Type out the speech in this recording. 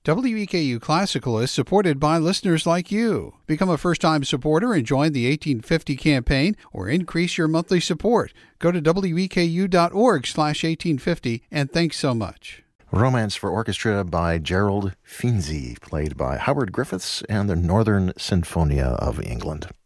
WEKU Classical is supported by listeners like you. Become a first-time supporter and join the 1850 campaign or increase your monthly support. Go to weku.org/1850 and thanks so much. Romance for Orchestra by Gerald Finzi, played by Howard Griffiths and the Northern Sinfonia of England.